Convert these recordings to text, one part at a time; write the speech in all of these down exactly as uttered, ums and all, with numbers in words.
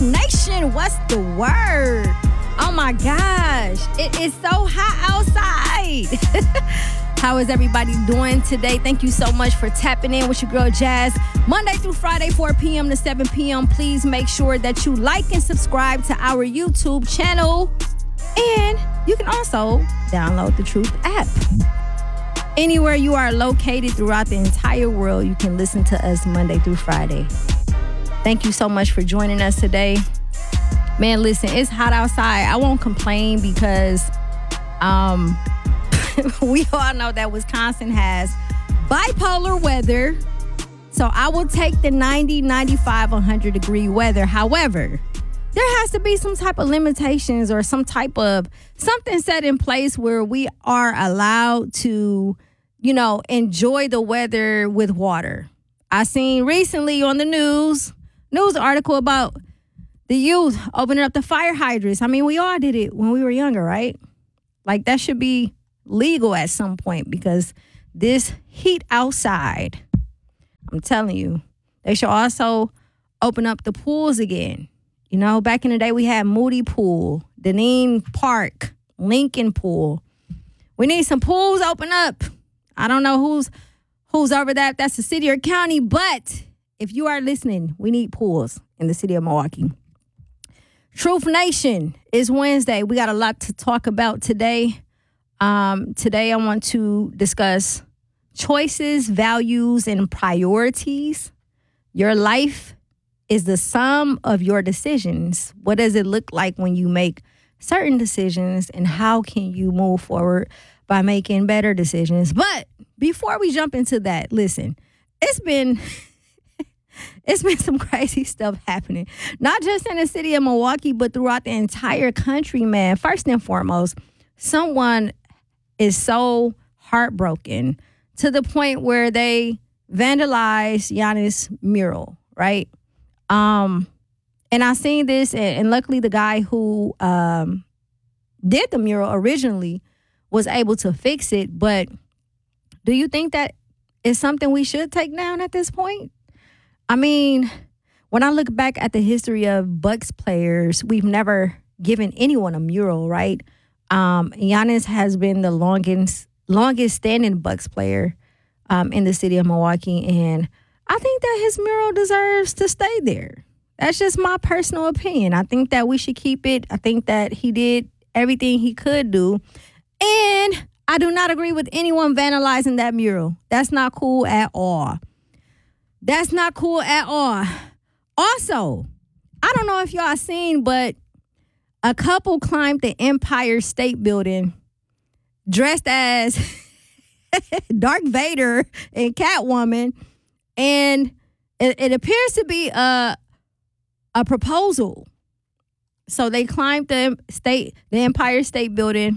Nation, what's the word? Oh my gosh, it is so hot outside. How is everybody doing today? Thank you so much for tapping in with your girl Jazz. Monday through Friday, four p.m. to seven p.m. Please make sure that you like and subscribe to our YouTube channel. And you can also download the Truth app. Anywhere you are located throughout the entire world, you can listen to us Monday through Friday. Thank you so much for joining us today. Man, listen, it's hot outside. I won't complain because um, we all know that Wisconsin has bipolar weather. So I will take the ninety, ninety-five, one hundred degree weather. However, there has to be some type of limitations or some type of something set in place where we are allowed to, you know, enjoy the weather with water. I seen recently on the news, news article about the youth opening up the fire hydrants. I mean, we all did it when we were younger, right? Like that should be legal at some point because this heat outside, I'm telling you, they should also open up the pools again. You know, back in the day, we had Moody Pool, Deneen Park, Lincoln Pool. We need some pools open up. I don't know who's who's over that. That's the city or county. But if you are listening, we need pools in the city of Milwaukee. Truth Nation is Wednesday. We got a lot to talk about today. Um, today, I want to discuss choices, values, and priorities. Your life is the sum of your decisions. What does it look like when you make certain decisions, and how can you move forward by making better decisions? But before we jump into that, listen, it's been it's been some crazy stuff happening, not just in the city of Milwaukee, but throughout the entire country, man. First and foremost, someone is so heartbroken to the point where they vandalized Giannis' mural, right? Um, and I seen this, and, and luckily the guy who um, did the mural originally was able to fix it. But do you think that is something we should take down at this point? I mean, when I look back at the history of Bucks players, we've never given anyone a mural, right? Um, Giannis has been the longest longest standing Bucks player um, in the city of Milwaukee, and I think that his mural deserves to stay there. That's just my personal opinion. I think that we should keep it. I think that he did everything he could do. And I do not agree with anyone vandalizing that mural. That's not cool at all. That's not cool at all. Also, I don't know if y'all seen, but a couple climbed the Empire State Building dressed as Darth Vader and Catwoman. And it, it appears to be a a proposal. So they climbed the state, the Empire State Building.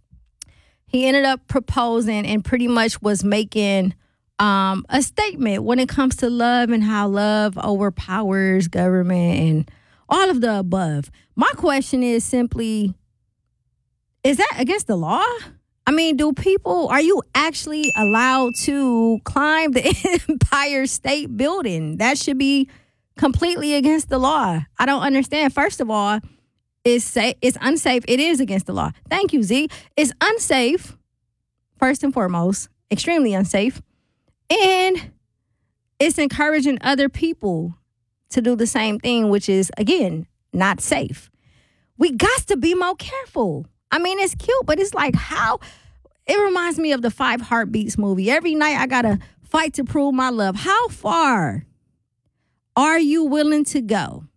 He ended up proposing and pretty much was making um, a statement when it comes to love and how love overpowers government and all of the above. My question is simply, is that against the law? I mean, do people, are you actually allowed to climb the Empire State Building? That should be completely against the law. I don't understand. First of all, it's sa- it's unsafe. It is against the law. Thank you, Z. It's unsafe, first and foremost, extremely unsafe. And it's encouraging other people to do the same thing, which is, again, not safe. We got to be more careful. I mean, it's cute, but it's like how it reminds me of the Five Heartbeats movie. Every night I got to fight to prove my love. How far are you willing to go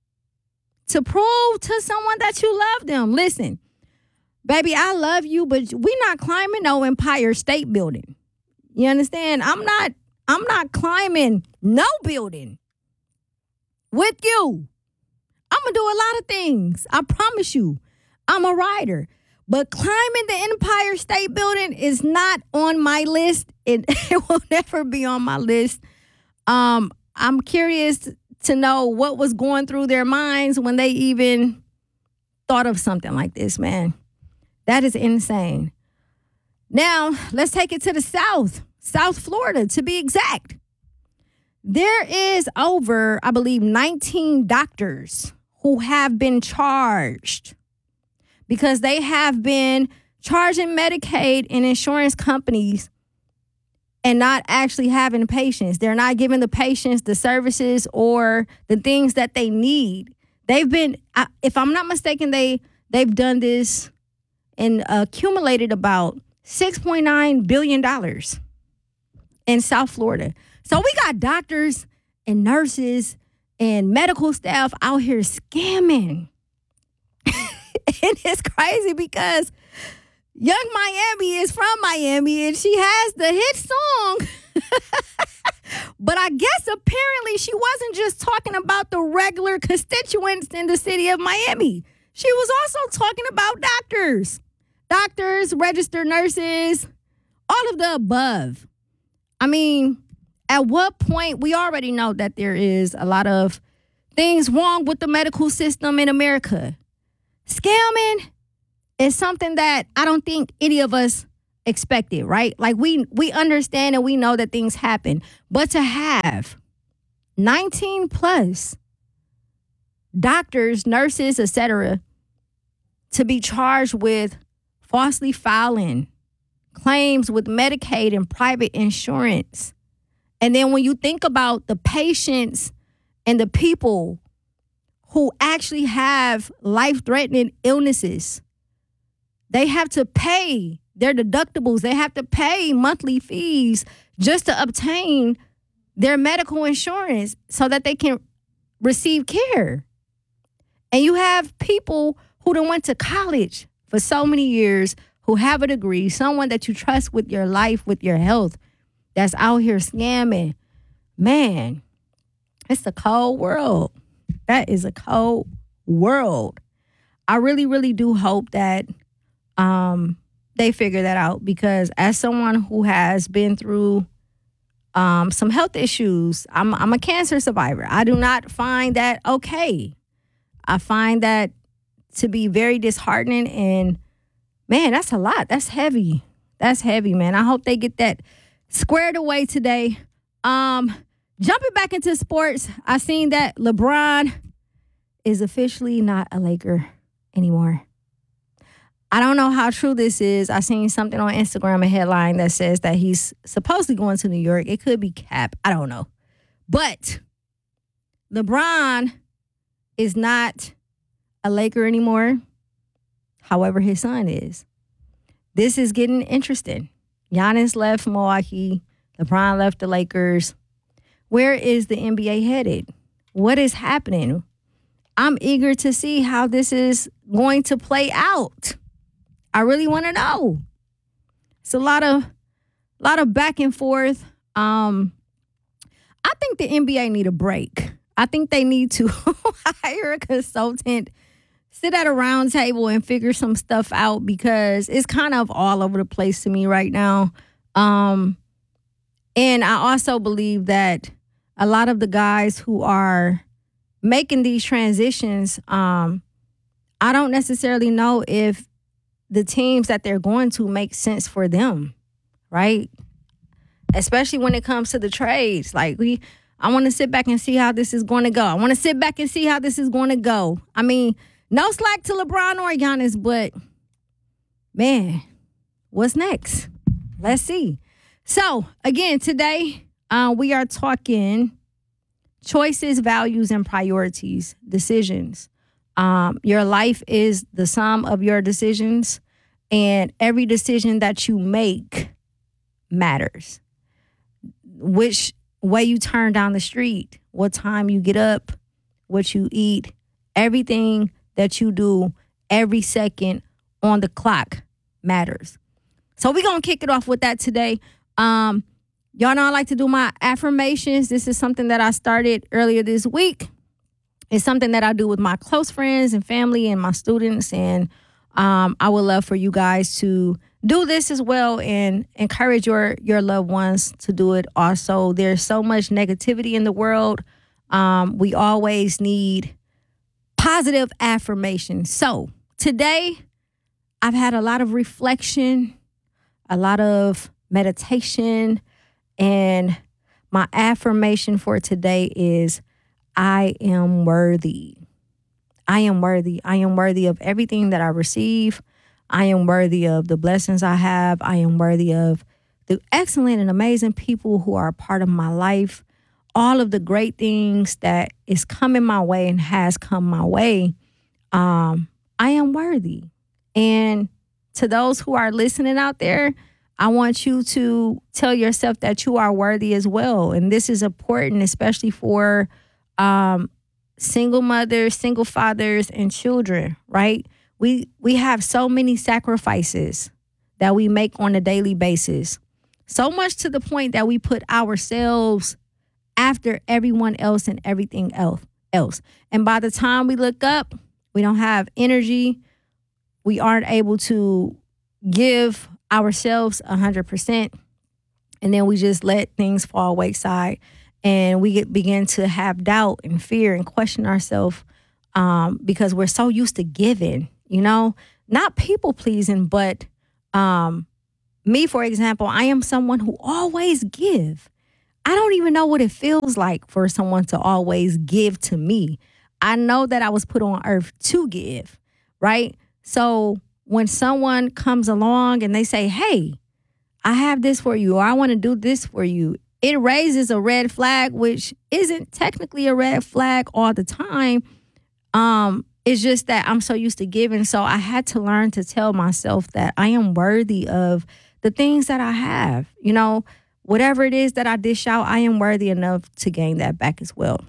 to prove to someone that you love them? Listen, baby, I love you, but we're not climbing no Empire State Building. You understand? I'm not, I'm not climbing no building with you. I'm going to do a lot of things. I promise you. I'm a writer. But climbing the Empire State Building is not on my list. It, it will never be on my list. Um, I'm curious to know what was going through their minds when they even thought of something like this, man. That is insane. Now, let's take it to the South. South Florida, to be exact. There is over, I believe, nineteen doctors who who have been charged because they have been charging Medicaid and insurance companies and not actually having patients. They're not giving the patients the services or the things that they need. They've been, if I'm not mistaken, they, they've done this and accumulated about six point nine billion dollars in South Florida. So we got doctors and nurses and medical staff out here scamming. And it's crazy because Young Miami is from Miami and she has the hit song. But I guess apparently she wasn't just talking about the regular constituents in the city of Miami. She was also talking about doctors. Doctors, registered nurses, all of the above. I mean, at what point, we already know that there is a lot of things wrong with the medical system in America. Scamming is something that I don't think any of us expected, right? Like we we understand and we know that things happen. But to have nineteen plus doctors, nurses, et cetera, to be charged with falsely filing claims with Medicaid and private insurance. And then when you think about the patients and the people who actually have life-threatening illnesses, they have to pay their deductibles. They have to pay monthly fees just to obtain their medical insurance so that they can receive care. And you have people who done went to college for so many years, who have a degree, someone that you trust with your life, with your health, that's out here scamming. Man, it's a cold world. That is a cold world. I really, really do hope that um, they figure that out, because as someone who has been through um, some health issues, I'm, I'm a cancer survivor. I do not find that okay. I find that to be very disheartening, and man, that's a lot. That's heavy. That's heavy, man. I hope they get that squared away today. Um, jumping back into sports, I seen that LeBron is officially not a Laker anymore. I don't know how true this is. I seen something on Instagram, a headline that says that he's supposedly going to New York. It could be Cap. I don't know. But LeBron is not a Laker anymore. However, his son is. This is getting interesting. Giannis left Milwaukee. LeBron left the Lakers. Where is the N B A headed? What is happening? I'm eager to see how this is going to play out. I really want to know. It's a lot of, lot of back and forth. Um, I think the N B A need a break. I think they need to hire a consultant, sit at a round table and figure some stuff out, because it's kind of all over the place to me right now. Um, and I also believe that a lot of the guys who are making these transitions, um, I don't necessarily know if the teams that they're going to make sense for them, right? Especially when it comes to the trades. Like, we, I want to sit back and see how this is going to go. I want to sit back and see how this is going to go. I mean, no slack to LeBron or Giannis, but man, what's next? Let's see. So, again, today uh, we are talking choices, values, and priorities, decisions. Um, your life is the sum of your decisions, and every decision that you make matters. Which way you turn down the street, what time you get up, what you eat, everything that you do every second on the clock matters. So we're going to kick it off with that today. Um, y'all know I like to do my affirmations. This is something that I started earlier this week. It's something that I do with my close friends and family and my students. And um, I would love for you guys to do this as well and encourage your, your loved ones to do it also. There's so much negativity in the world. Um, we always need positive affirmation. So today, I've had a lot of reflection, a lot of meditation, and my affirmation for today is, I am worthy. I am worthy. I am worthy of everything that I receive. I am worthy of the blessings I have. I am worthy of the excellent and amazing people who are a part of my life. All of the great things that is coming my way and has come my way. Um, I am worthy. And to those who are listening out there, I want you to tell yourself that you are worthy as well. And this is important, especially for um, single mothers, single fathers, and children, right? We we have so many sacrifices that we make on a daily basis. So much to the point that we put ourselves after everyone else and everything else. else. And by the time we look up, we don't have energy. We aren't able to give ourselves one hundred percent. And then we just let things fall wayside. And we get, begin to have doubt and fear and question ourselves um, because we're so used to giving, you know, not people pleasing, but um, me, for example, I am someone who always give. I don't even know what it feels like for someone to always give to me. I know that I was put on earth to give, right? So when someone comes along and they say, hey, I have this for you, or I want to do this for you, it raises a red flag, which isn't technically a red flag all the time. Um, it's just that I'm so used to giving. So I had to learn to tell myself that I am worthy of the things that I have. You know, whatever it is that I dish out, I am worthy enough to gain that back as well.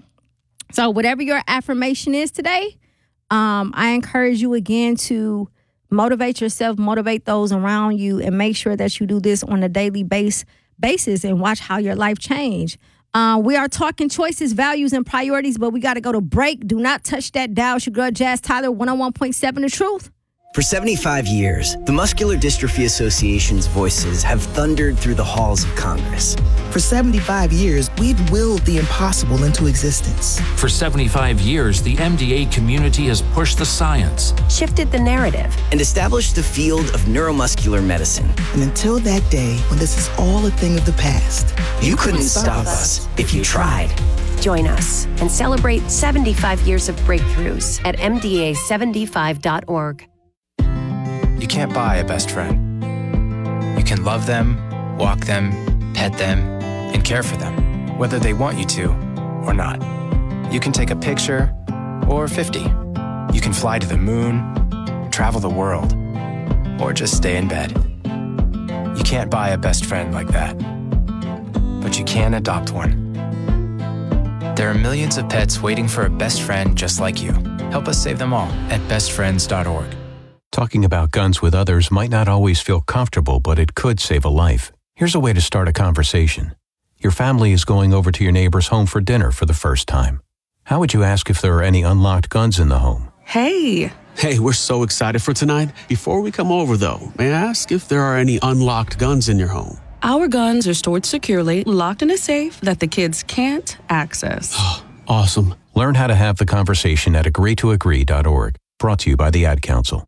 So whatever your affirmation is today, um, I encourage you again to motivate yourself, motivate those around you, and make sure that you do this on a daily base, basis and watch how your life change. Uh, we are talking choices, values, and priorities, but we got to go to break. Do not touch that dial. It's your girl, Jazz Tyler, one oh one point seven The Truth. For seventy-five years, the Muscular Dystrophy Association's voices have thundered through the halls of Congress. For seventy-five years, we've willed the impossible into existence. For seventy-five years, the M D A community has pushed the science, shifted the narrative, and established the field of neuromuscular medicine. And until that day, when this is all a thing of the past, you, you couldn't stop us if you tried. Join us and celebrate seventy-five years of breakthroughs at M D A seventy-five dot org. You can't buy a best friend. You can love them, walk them, pet them, and care for them, whether they want you to or not. You can take a picture or fifty. You can fly to the moon, travel the world, or just stay in bed. You can't buy a best friend like that, but you can adopt one. There are millions of pets waiting for a best friend just like you. Help us save them all at best friends dot org. Talking about guns with others might not always feel comfortable, but it could save a life. Here's a way to start a conversation. Your family is going over to your neighbor's home for dinner for the first time. How would you ask if there are any unlocked guns in the home? Hey. Hey, we're so excited for tonight. Before we come over, though, may I ask if there are any unlocked guns in your home? Our guns are stored securely, locked in a safe that the kids can't access. Awesome. Learn how to have the conversation at agree to agree dot org. Brought to you by the Ad Council.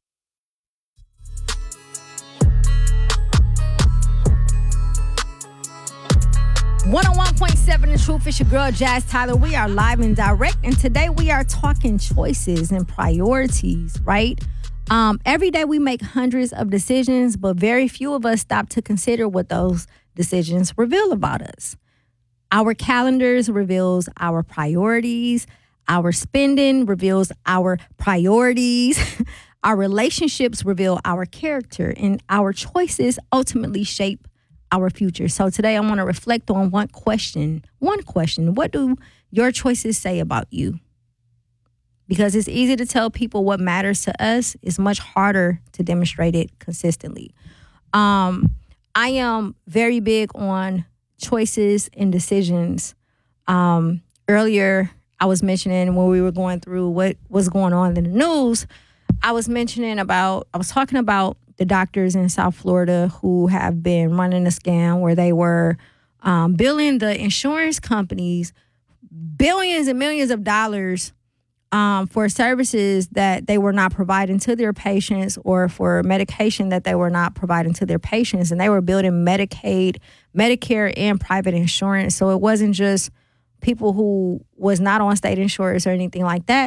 one oh one point seven The Truth. It's your girl, Jazz Tyler. We are live and direct, and today we are talking choices and priorities, right? Um, every day we make hundreds of decisions, but very few of us stop to consider what those decisions reveal about us. Our calendars reveals our priorities. Our spending reveals our priorities. Our relationships reveal our character, and our choices ultimately shape our future. So today I want to reflect on one question. One question. What do your choices say about you? Because it's easy to tell people what matters to us. It's much harder to demonstrate it consistently. Um, I am very big on choices and decisions. Um, earlier, I was mentioning when we were going through what was going on in the news, I was mentioning about, I was talking about the doctors in South Florida who have been running a scam where they were um, billing the insurance companies billions and millions of dollars um, for services that they were not providing to their patients, or for medication that they were not providing to their patients. And they were building Medicaid, Medicare, and private insurance. So it wasn't just people who was not on state insurance or anything like that.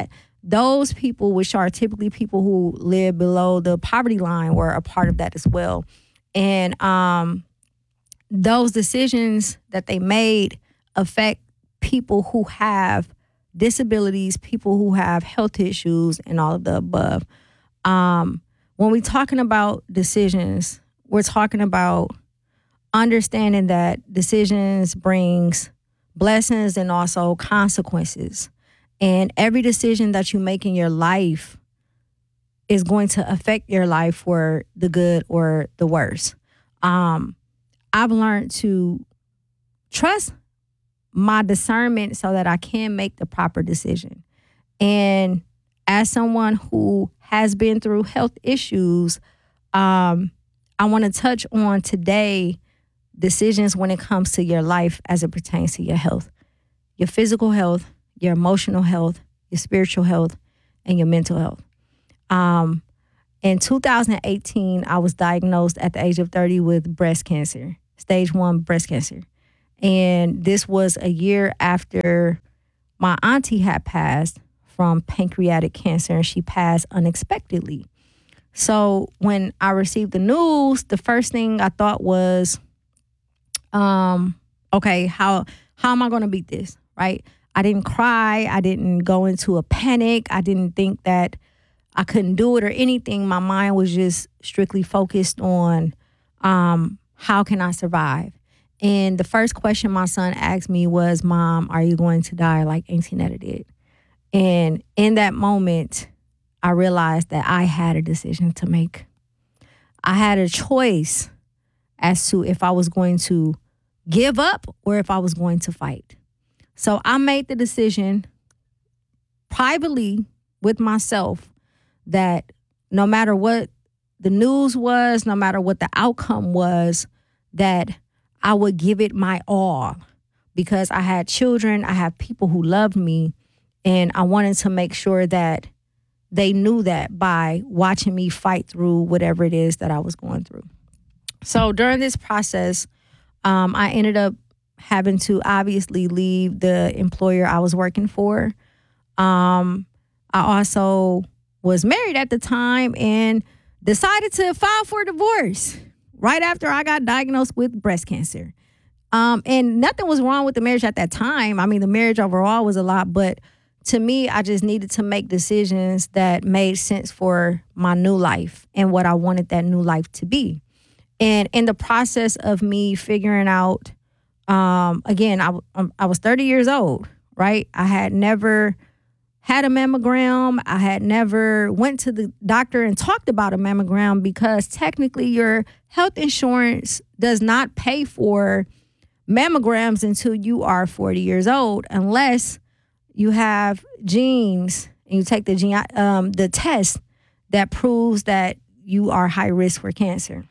those people, which are typically people who live below the poverty line, were a part of that as well. And um, those decisions that they made affect people who have disabilities, people who have health issues, and all of the above. Um, when we're talking about decisions, we're talking about understanding that decisions brings blessings and also consequences. And every decision that you make in your life is going to affect your life for the good or the worse. Um, I've learned to trust my discernment so that I can make the proper decision. And as someone who has been through health issues, um, I want to touch on today decisions when it comes to your life as it pertains to your health, your physical health, your emotional health, your spiritual health, and your mental health. Um, in two thousand eighteen, I was diagnosed at the age of thirty with breast cancer, stage one breast cancer. And this was a year after my auntie had passed from pancreatic cancer, and she passed unexpectedly. So when I received the news, the first thing I thought was, um, okay, how how am I going to beat this, right? I didn't cry. I didn't go into a panic. I didn't think that I couldn't do it or anything. My mind was just strictly focused on um, how can I survive? And the first question my son asked me was, Mom, are you going to die like Auntie Netta did? And in that moment, I realized that I had a decision to make. I had a choice as to if I was going to give up or if I was going to fight. So I made the decision privately with myself that no matter what the news was, no matter what the outcome was, that I would give it my all, because I had children, I have people who loved me, and I wanted to make sure that they knew that by watching me fight through whatever it is that I was going through. So during this process, um, I ended up having to obviously leave the employer I was working for. Um, I also was married at the time and decided to file for divorce right after I got diagnosed with breast cancer. Um, and nothing was wrong with the marriage at that time. I mean, the marriage overall was a lot, but to me, I just needed to make decisions that made sense for my new life and what I wanted that new life to be. And in the process of me figuring out, um, again, I, I was thirty years old, right? I had never had a mammogram. I had never went to the doctor and talked about a mammogram, because technically your health insurance does not pay for mammograms until you are forty years old, unless you have genes and you take the gene, um, the test that proves that you are high risk for cancer.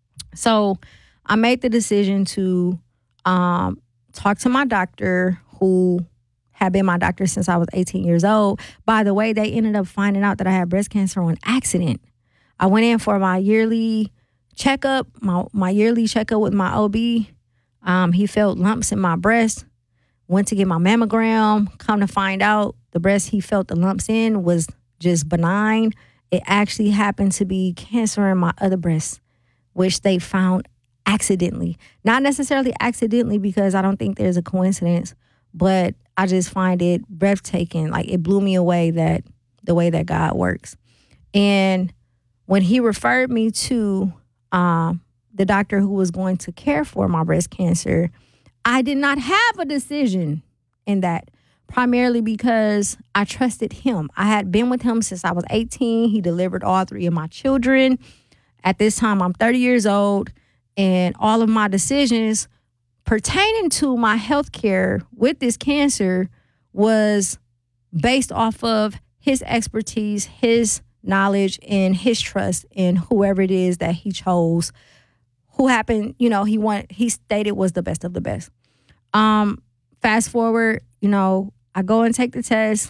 So I made the decision to um, talk to my doctor, who had been my doctor since I was eighteen years old. By the way, they ended up finding out that I had breast cancer on accident. I went in for my yearly checkup, my, my yearly checkup with my O B. Um, he felt lumps in my breast. Went to get my mammogram. Come to find out, the breast he felt the lumps in was just benign. It actually happened to be cancer in my other breast, which they found accidentally. Not necessarily accidentally, because I don't think there's a coincidence, but I just find it breathtaking. Like, it blew me away that the way that God works. And when he referred me to um, the doctor who was going to care for my breast cancer, I did not have a decision in that, primarily because I trusted him. I had been with him since I was eighteen. He delivered all three of my children. At this time, I'm thirty years old, and all of my decisions pertaining to my health care with this cancer was based off of his expertise, his knowledge, and his trust in whoever it is that he chose, who happened, you know, he wanted, he stated was the best of the best. Um, fast forward, you know, I go and take the test,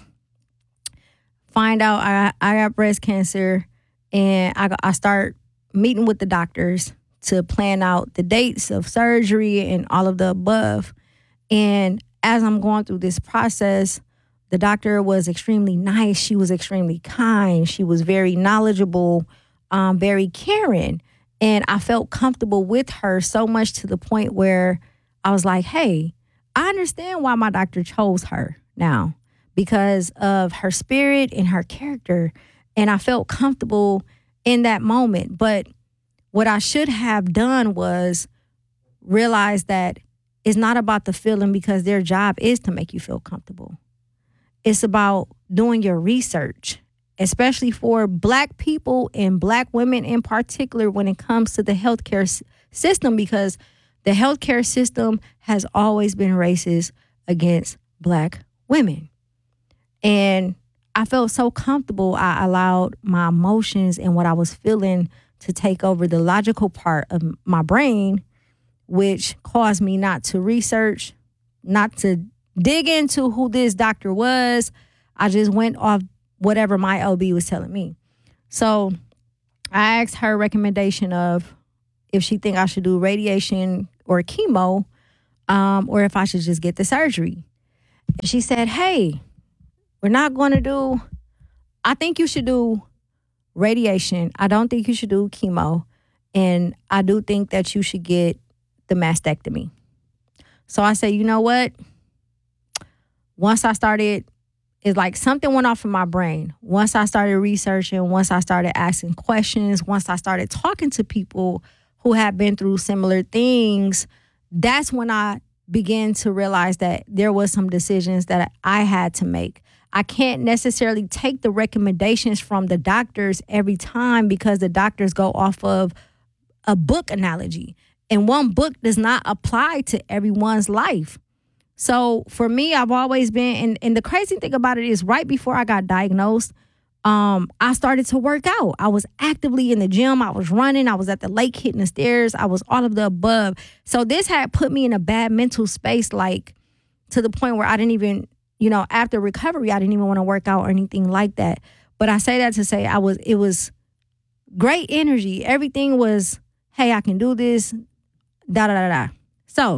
find out I, I got breast cancer, and I, I start meeting with the doctors to plan out the dates of surgery and all of the above. And as I'm going through this process, the doctor was extremely nice. She was extremely kind. She was very knowledgeable, um, very caring. And I felt comfortable with her so much to the point where I was like, hey, I understand why my doctor chose her now because of her spirit and her character. And I felt comfortable in that moment. But what I should have done was realize that it's not about the feeling, because their job is to make you feel comfortable. It's about doing your research, especially for Black people and Black women in particular when it comes to the healthcare s- system, because the healthcare system has always been racist against Black women. And I felt so comfortable, I allowed my emotions and what I was feeling to take over the logical part of my brain, which caused me not to research, not to dig into who this doctor was. I just went off whatever my O B was telling me. So I asked her recommendation of if she think I should do radiation or chemo, um, or if I should just get the surgery. And she said, hey, we're not going to do, I think you should do radiation. I don't think you should do chemo. And I do think that you should get the mastectomy. So I said, you know what? Once I started, it's like something went off in my brain. Once I started researching, once I started asking questions, once I started talking to people who have been through similar things, that's when I began to realize that there was some decisions that I had to make. I can't necessarily take the recommendations from the doctors every time, because the doctors go off of a book analogy. And one book does not apply to everyone's life. So for me, I've always been, and, and the crazy thing about it is right before I got diagnosed, um, I started to work out. I was actively in the gym. I was running. I was at the lake hitting the stairs. I was all of the above. So this had put me in a bad mental space, like to the point where I didn't even, you know, after recovery, I didn't even want to work out or anything like that. But I say that to say I was, it was great energy. Everything was, hey, I can do this. Da, da, da, da. So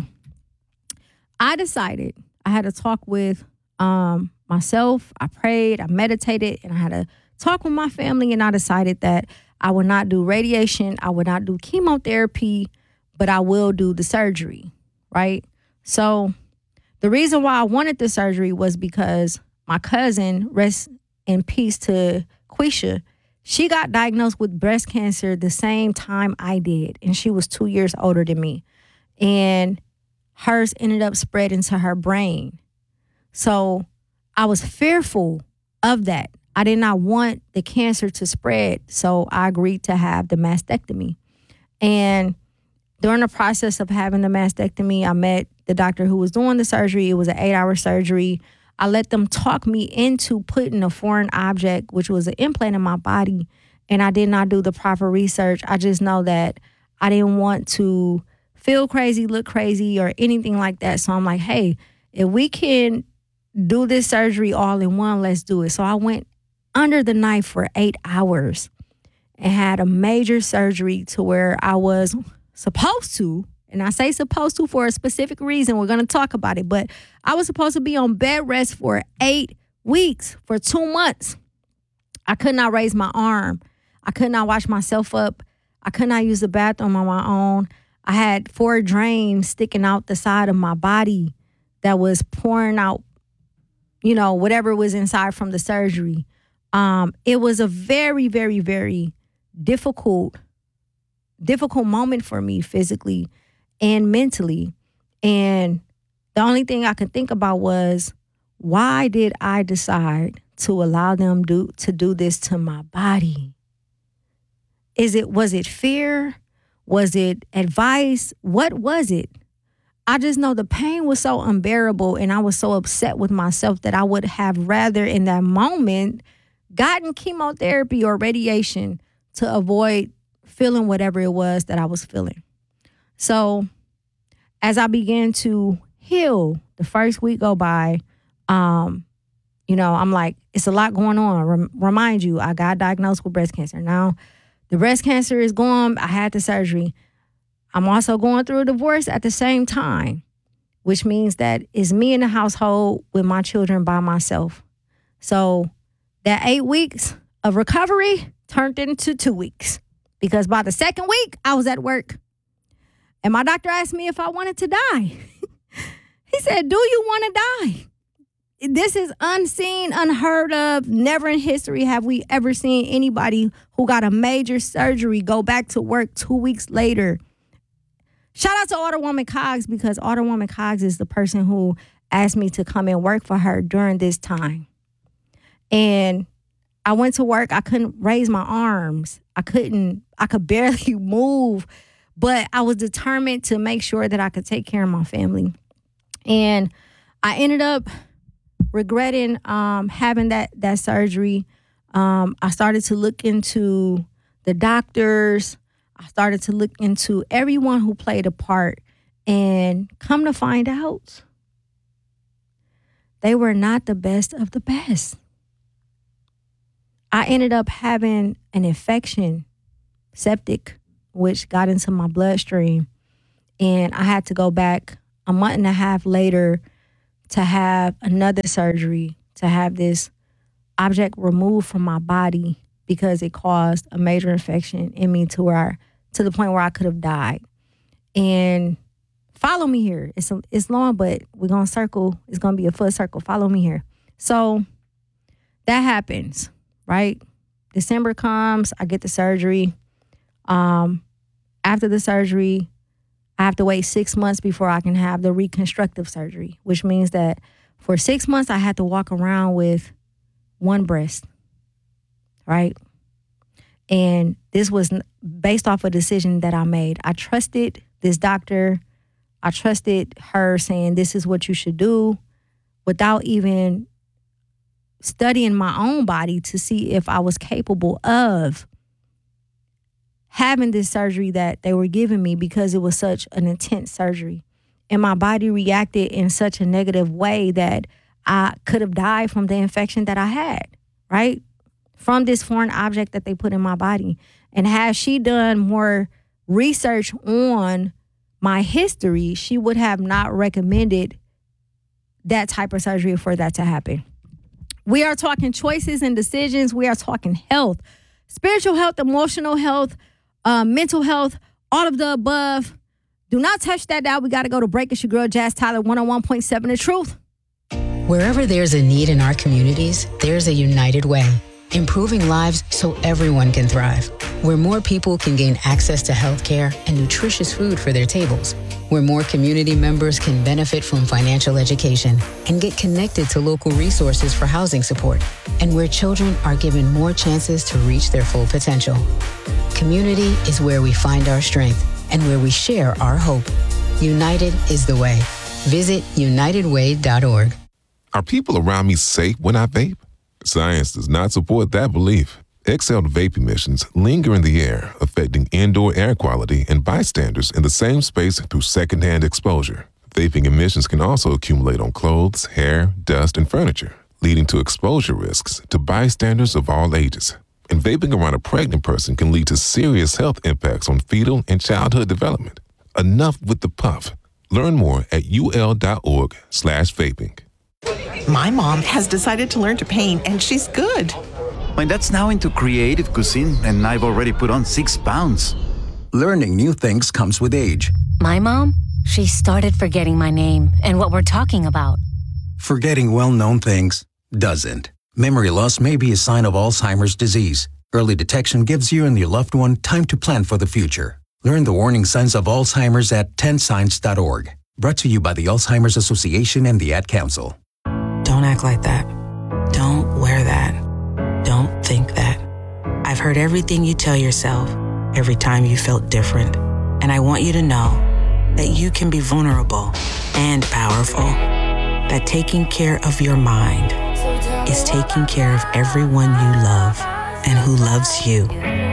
I decided I had to talk with um, myself. I prayed, I meditated, and I had to talk with my family. And I decided that I would not do radiation. I would not do chemotherapy, but I will do the surgery, right? So the reason why I wanted the surgery was because my cousin, rest in peace to Quisha, she got diagnosed with breast cancer the same time I did, and she was two years older than me. And hers ended up spreading to her brain. So I was fearful of that. I did not want the cancer to spread, so I agreed to have the mastectomy. And during the process of having the mastectomy, I met the doctor who was doing the surgery. It was an eight-hour surgery. I let them talk me into putting a foreign object, which was an implant, in my body, and I did not do the proper research. I just know that I didn't want to feel crazy, look crazy, or anything like that. So I'm like, hey, if we can do this surgery all in one, let's do it. So I went under the knife for eight hours and had a major surgery to where I was supposed to, and I say supposed to for a specific reason. We're going to talk about it. But I was supposed to be on bed rest for eight weeks, for two months. I could not raise my arm. I could not wash myself up. I could not use the bathroom on my own. I had four drains sticking out the side of my body that was pouring out, you know, whatever was inside from the surgery. Um, it was a very, very, very difficult, difficult moment for me physically and mentally. And the only thing I could think about was, why did I decide to allow them do to do this to my body? Is it, was it fear? Was it advice? What was it? I just know the pain was so unbearable, and I was so upset with myself that I would have rather in that moment gotten chemotherapy or radiation to avoid feeling whatever it was that I was feeling. So as I began to heal, the first week go by, um, you know, I'm like, it's a lot going on. Rem- remind you, I got diagnosed with breast cancer. Now, the breast cancer is gone. I had the surgery. I'm also going through a divorce at the same time, which means that it's me in the household with my children by myself. So that eight weeks of recovery turned into two weeks because by the second week, I was at work. And my doctor asked me if I wanted to die. He said, do you want to die? This is unseen, unheard of. Never in history have we ever seen anybody who got a major surgery go back to work two weeks later. Shout out to Alderwoman Cogs because Alderwoman Cogs is the person who asked me to come and work for her during this time. And I went to work. I couldn't raise my arms. I couldn't, I could barely move. But I was determined to make sure that I could take care of my family. And I ended up regretting um, having that that surgery. Um, I started to look into the doctors. I started to look into everyone who played a part. And come to find out, they were not the best of the best. I ended up having an infection, septic, which got into my bloodstream. And I had to go back a month and a half later to have another surgery, to have this object removed from my body because it caused a major infection in me to where I, to the point where I could have died. And follow me here. It's a, it's long, but we're going to circle. It's going to be a full circle. Follow me here. So that happens, right? December comes. I get the surgery. Um, after the surgery, I have to wait six months before I can have the reconstructive surgery, which means that for six months, I had to walk around with one breast, right? And this was based off a decision that I made. I trusted this doctor. I trusted her saying, this is what you should do, without even studying my own body to see if I was capable of having this surgery that they were giving me because it was such an intense surgery. And my body reacted in such a negative way that I could have died from the infection that I had, right? From this foreign object that they put in my body. And had she done more research on my history, she would have not recommended that type of surgery for that to happen. We are talking choices and decisions. We are talking health, spiritual health, emotional health, uh, mental health, all of the above. Do not touch that dial. We got to go to break. It's your girl, Jazz Tyler, one oh one point seven The Truth. Wherever there's a need in our communities, there's a United Way. Improving lives so everyone can thrive. Where more people can gain access to healthcare and nutritious food for their tables. Where more community members can benefit from financial education and get connected to local resources for housing support. And where children are given more chances to reach their full potential. Community is where we find our strength and where we share our hope. United is the way. Visit united way dot org. Are people around me safe when I vape? Science does not support that belief. Exhaled vape emissions linger in the air, affecting indoor air quality and bystanders in the same space through secondhand exposure. Vaping emissions can also accumulate on clothes, hair, dust, and furniture, leading to exposure risks to bystanders of all ages. And vaping around a pregnant person can lead to serious health impacts on fetal and childhood development. Enough with the puff. Learn more at ul.org slash vaping. My mom has decided to learn to paint, and she's good. My dad's now into creative cuisine, and I've already put on six pounds. Learning new things comes with age. My mom, she started forgetting my name and what we're talking about. Forgetting well-known things doesn't. Memory loss may be a sign of Alzheimer's disease. Early detection gives you and your loved one time to plan for the future. Learn the warning signs of Alzheimer's at ten signs dot org. Brought to you by the Alzheimer's Association and the Ad Council. Don't act like that. Don't wear that. Don't think that. I've heard everything you tell yourself every time you felt different. And I want you to know that you can be vulnerable and powerful. That taking care of your mind is taking care of everyone you love and who loves you.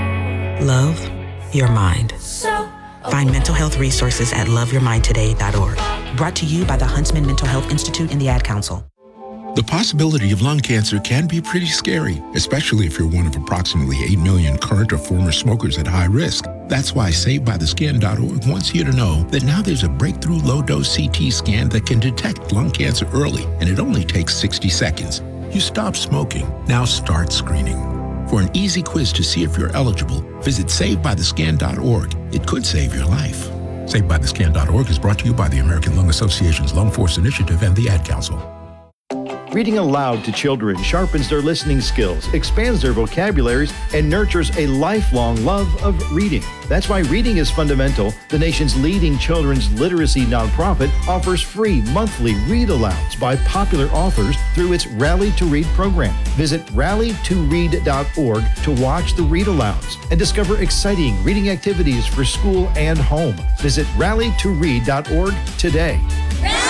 Love your mind. Find mental health resources at love your mind today dot org. Brought to you by the Huntsman Mental Health Institute and the Ad Council. The possibility of lung cancer can be pretty scary, especially if you're one of approximately eight million current or former smokers at high risk. That's why Saved By The Skin dot org wants you to know that now there's a breakthrough low-dose C T scan that can detect lung cancer early, and it only takes sixty seconds. You stopped smoking. Now start screening. For an easy quiz to see if you're eligible, visit save by the scan dot org. It could save your life. save by the scan dot org is brought to you by the American Lung Association's Lung Force Initiative and the Ad Council. Reading aloud to children sharpens their listening skills, expands their vocabularies, and nurtures a lifelong love of reading. That's why Reading is Fundamental, the nation's leading children's literacy nonprofit, offers free monthly read-alouds by popular authors through its Rally to Read program. Visit rally to read dot org to watch the read-alouds and discover exciting reading activities for school and home. Visit rally to read dot org today. Rally!